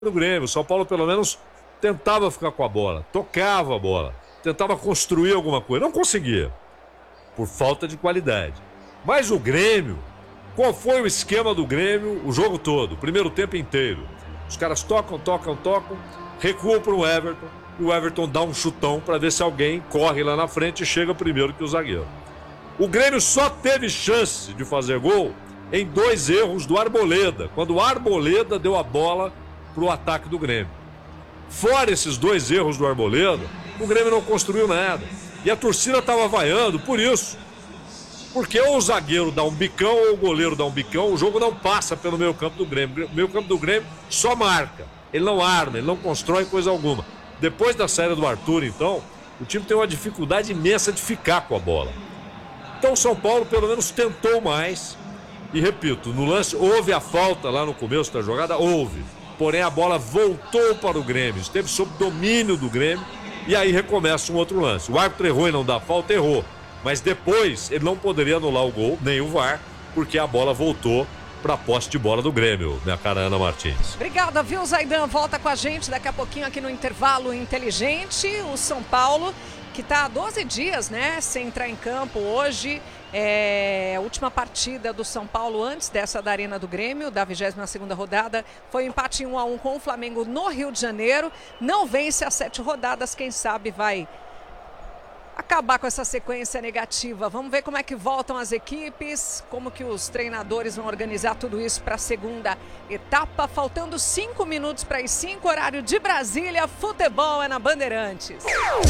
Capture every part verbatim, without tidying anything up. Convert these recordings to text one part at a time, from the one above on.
do Grêmio. O São Paulo, pelo menos, tentava ficar com a bola, tocava a bola, tentava construir alguma coisa. Não conseguia, por falta de qualidade. Mas o Grêmio, qual foi o esquema do Grêmio o jogo todo, o primeiro tempo inteiro? Os caras tocam, tocam, tocam, recuam para o Everton, e o Everton dá um chutão para ver se alguém corre lá na frente e chega primeiro que o zagueiro. O Grêmio só teve chance de fazer gol em dois erros do Arboleda, quando o Arboleda deu a bola para o ataque do Grêmio. Fora esses dois erros do Arboleda, o Grêmio não construiu nada. E a torcida estava vaiando por isso. Porque ou o zagueiro dá um bicão ou o goleiro dá um bicão, o jogo não passa pelo meio campo do Grêmio. O meio campo do Grêmio só marca. Ele não arma, ele não constrói coisa alguma. Depois da saída do Arthur, então, o time tem uma dificuldade imensa de ficar com a bola. Então o São Paulo pelo menos tentou mais. E repito, no lance houve a falta lá no começo da jogada, houve. Porém a bola voltou para o Grêmio, esteve sob domínio do Grêmio. E aí recomeça um outro lance. O árbitro errou e não dá falta, errou. Mas depois ele não poderia anular o gol, nem o V A R, porque a bola voltou para a posse de bola do Grêmio, minha cara Ana Martins. Obrigada, viu, Zaidan? Volta com a gente daqui a pouquinho aqui no Intervalo Inteligente. O São Paulo, que está há doze dias, né, sem entrar em campo hoje. É, a última partida do São Paulo antes dessa da Arena do Grêmio, da vigésima segunda rodada, foi um empate um a um com o Flamengo no Rio de Janeiro. Não vence as sete rodadas, quem sabe vai acabar com essa sequência negativa. Vamos ver como é que voltam as equipes, como que os treinadores vão organizar tudo isso para a segunda etapa. Faltando cinco minutos para as cinco, horário de Brasília. Futebol é na Bandeirantes.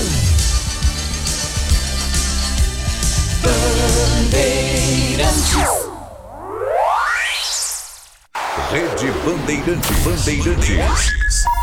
Bandeirantes. Rede Bandeirantes. Bandeirantes.